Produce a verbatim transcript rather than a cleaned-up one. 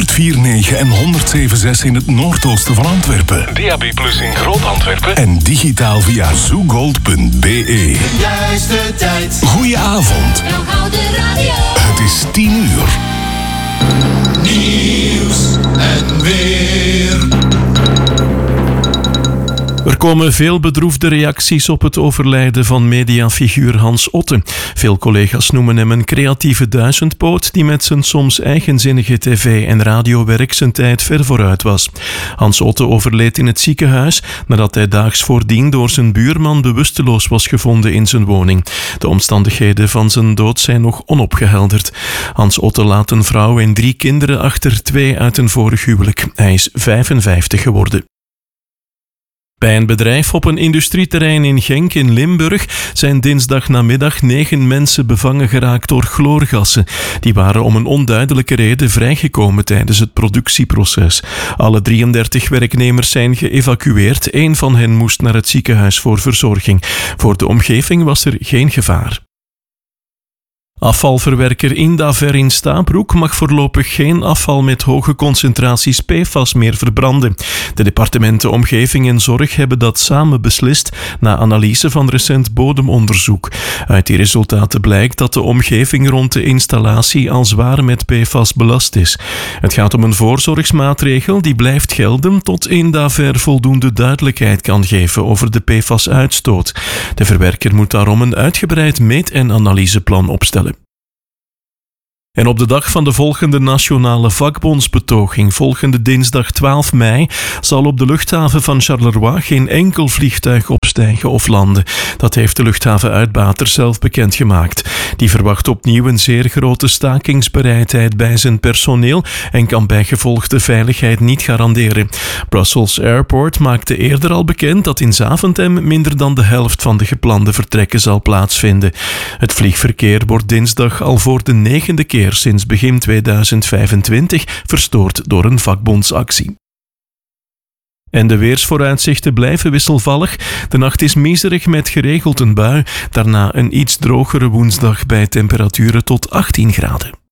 honderdvier komma negen en honderdzeven komma zes in het noordoosten van Antwerpen. D A B plus in Groot-Antwerpen. En digitaal via zoogold punt b e. De juiste tijd. Goedenavond. Radio. Het is tien uur. Nieuws en weer. Er komen veel bedroefde reacties op het overlijden van mediafiguur Hans Otte. Veel collega's noemen hem een creatieve duizendpoot die met zijn soms eigenzinnige tv- en radiowerk zijn tijd ver vooruit was. Hans Otte overleed in het ziekenhuis nadat hij daags voordien door zijn buurman bewusteloos was gevonden in zijn woning. De omstandigheden van zijn dood zijn nog onopgehelderd. Hans Otte laat een vrouw en drie kinderen achter, twee uit een vorig huwelijk. Hij is vijfenvijftig geworden. Bij een bedrijf op een industrieterrein in Genk in Limburg zijn dinsdagnamiddag negen mensen bevangen geraakt door chloorgassen. Die waren om een onduidelijke reden vrijgekomen tijdens het productieproces. Alle drieëndertig werknemers zijn geëvacueerd. Eén van hen moest naar het ziekenhuis voor verzorging. Voor de omgeving was er geen gevaar. Afvalverwerker Indaver in Stabroek mag voorlopig geen afval met hoge concentraties P F A S meer verbranden. De departementen Omgeving en Zorg hebben dat samen beslist na analyse van recent bodemonderzoek. Uit die resultaten blijkt dat de omgeving rond de installatie al zwaar met P F A S belast is. Het gaat om een voorzorgsmaatregel die blijft gelden tot Indaver voldoende duidelijkheid kan geven over de P F A S-uitstoot. De verwerker moet daarom een uitgebreid meet- en analyseplan opstellen. En op de dag van de volgende nationale vakbondsbetoging, volgende dinsdag twaalf mei, zal op de luchthaven van Charleroi geen enkel vliegtuig opstijgen of landen. Dat heeft de luchthavenuitbater zelf bekendgemaakt. Die verwacht opnieuw een zeer grote stakingsbereidheid bij zijn personeel en kan bijgevolg de veiligheid niet garanderen. Brussels Airport maakte eerder al bekend dat in Zaventem minder dan de helft van de geplande vertrekken zal plaatsvinden. Het vliegverkeer wordt dinsdag al voor de negende keer sinds begin tweeduizend vijfentwintig verstoord door een vakbondsactie. En de weersvooruitzichten blijven wisselvallig. De nacht is miserig met geregeld een bui. Daarna een iets drogere woensdag bij temperaturen tot achttien graden.